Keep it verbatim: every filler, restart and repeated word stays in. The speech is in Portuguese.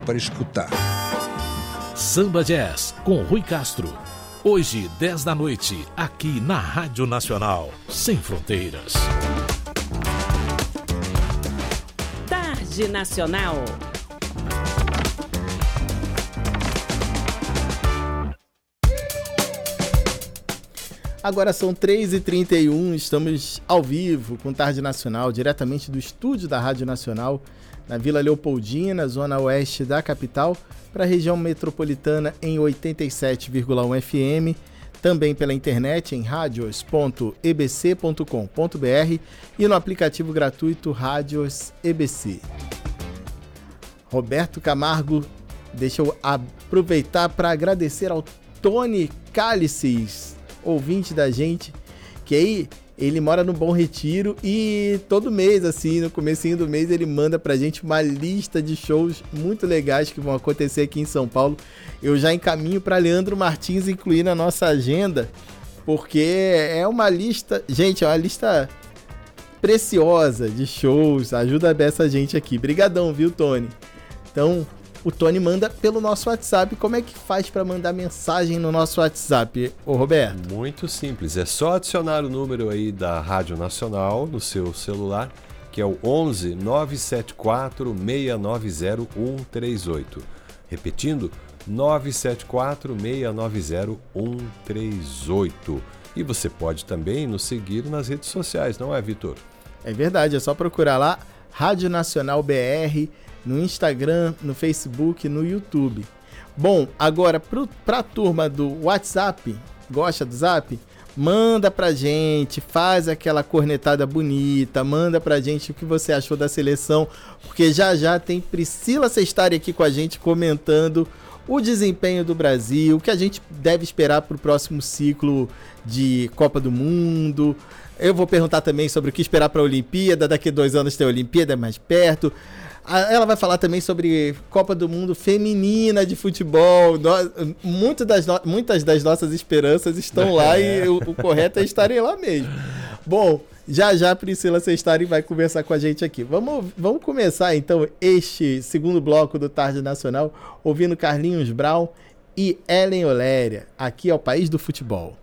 para escutar. Samba Jazz com Rui Castro. Hoje, dez da noite, aqui na Rádio Nacional, Sem Fronteiras. Tarde Nacional. Agora são três e trinta e um, estamos ao vivo com Tarde Nacional, diretamente do estúdio da Rádio Nacional, na Vila Leopoldina, zona oeste da capital, para a região metropolitana em oitenta e sete vírgula um F M, também pela internet em radios ponto e b c ponto com ponto b r e no aplicativo gratuito Rádios E B C. Roberto Camargo, deixa eu aproveitar para agradecer ao Tony Cálices, ouvinte da gente, que aí ele mora no Bom Retiro e todo mês, assim, no comecinho do mês, ele manda pra gente uma lista de shows muito legais que vão acontecer aqui em São Paulo. Eu já encaminho para Leandro Martins incluir na nossa agenda, porque é uma lista, gente, é uma lista preciosa de shows, ajuda essa gente aqui. Brigadão, viu, Tony? Então, o Tony manda pelo nosso WhatsApp. Como é que faz para mandar mensagem no nosso WhatsApp, ô Roberto? Muito simples, é só adicionar o número aí da Rádio Nacional no seu celular, que é o onze nove sete quatro seis nove zero um três oito. Repetindo, nove sete quatro seis nove zero um três oito. E você pode também nos seguir nas redes sociais, não é, Vitor? É verdade, é só procurar lá, Rádio Nacional B R, no Instagram, no Facebook, no YouTube. Bom, agora para a turma do WhatsApp, gosta do Zap? Manda pra gente, faz aquela cornetada bonita, manda pra gente o que você achou da seleção, porque já já tem Priscila Sestari aqui com a gente comentando o desempenho do Brasil, o que a gente deve esperar para o próximo ciclo de Copa do Mundo. Eu vou perguntar também sobre o que esperar para a Olimpíada, daqui a dois anos tem a Olimpíada mais perto. Ela vai falar também sobre Copa do Mundo feminina de futebol. Muito das no... Muitas das nossas esperanças estão lá e o, o correto é estarem lá mesmo. Bom, já já a Priscila Sestari vai conversar com a gente aqui. Vamos, vamos começar então este segundo bloco do Tarde Nacional ouvindo Carlinhos Brown e Ellen Oléria. Aqui é o País do Futebol.